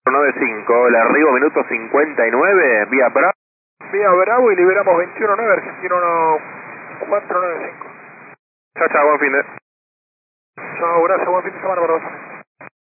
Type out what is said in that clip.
95, el arribo minuto 59, vía Bravo. Vía Bravo y liberamos 21-9, Argentino 1495. Chao, chao, buen fin de. Chao, gracias, buen fin de semana para vos.